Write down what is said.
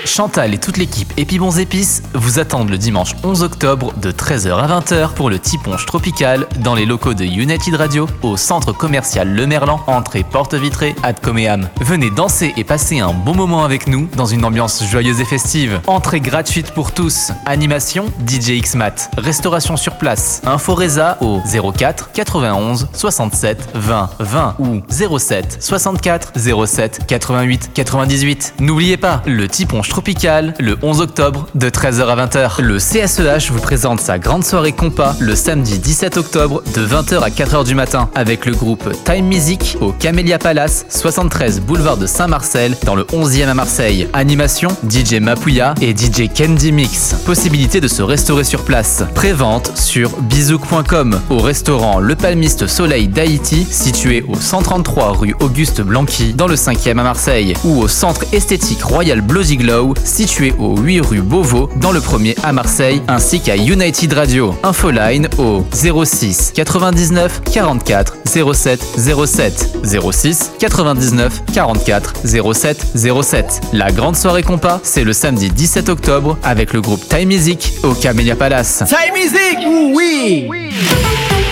Chantal et toute l'équipe Épibons Épices vous attendent le dimanche 11 octobre de 13h à 20h pour le Tiponche Tropical dans les locaux de United Radio au centre commercial Le Merlan, entrée porte vitrée Ad Coméam. Venez danser et passer un bon moment avec nous dans une ambiance joyeuse et festive. Entrée gratuite pour tous. Animation DJ Xmat. Restauration sur place. Info Reza au 04 91 67 20 20 ou 07 64 07 88 98. N'oubliez pas, le Tiponche Tropical, le 11 octobre de 13h à 20h. Le CSEH vous présente sa grande soirée compas le samedi 17 octobre de 20h à 4h du matin avec le groupe Time Music au Camellia Palace, 73 boulevard de Saint-Marcel dans le 11e à Marseille. Animation DJ Mapouya et DJ Candy Mix. Possibilité de se restaurer sur place. Prévente sur bizouk.com au restaurant Le Palmiste Soleil d'Haïti situé au 133 rue Auguste Blanqui dans le 5e à Marseille ou au centre esthétique Royal Bloody Glow situé au 8 rue Beauvau dans le 1er à Marseille ainsi qu'à United Radio. Infoline au 06 99 44 07 07 06 99 44 07 07. La grande soirée compas, c'est le samedi 17 octobre avec le groupe Time Music au Camellia Palace. Time Music, oui.